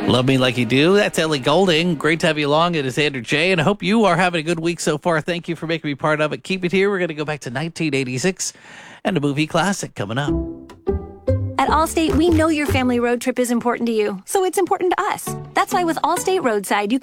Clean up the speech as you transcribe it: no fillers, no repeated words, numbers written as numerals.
Love Me Like You Do. That's Ellie Goulding. Great to have you along. It is Andrew J. And I hope you are having a good week so far. Thank you for making me part of it. Keep it here. We're going to go back to 1986 and a movie classic coming up. At Allstate, we know your family road trip is important to you, so it's important to us. That's why with Allstate Roadside, you can